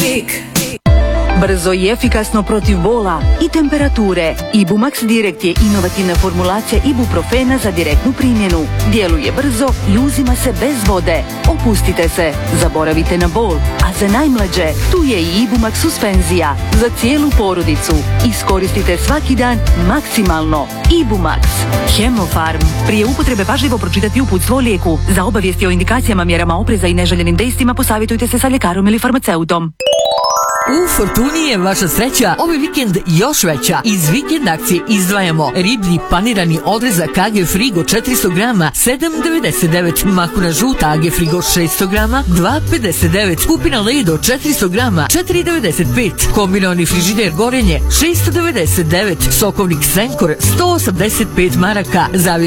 Brzo i efikasno protiv bola i temperature. Ibumax Direkt je inovativna formulacija ibuprofena za direktnu primjenu. Djeluje brzo i uzima se bez vode. Opustite se, zaboravite na bol. A za najmlađe, tu je i Ibumax suspenzija za cijelu porodicu. Iskoristite svaki dan maksimalno. Ibumax. Hemofarm. Prije upotrebe pažljivo pročitati uputstvo o lijeku. Za obavijesti o indikacijama, mjerama opreza i neželjenim dejstvima posavjetujte se sa ljekarom ili farmaceutom. U Fortuni je vaša sreća ovaj vikend još veća. Iz vikend akcije izdvajamo riblji panirani odrezak AG Frigo 400 grama 7,99, mahuna žuta AG Frigo 600 grama 2,59, kupina Ledo 400 grama 4,95, kombinovani frižider Gorenje 699, sokovnik Senkor 185 maraka.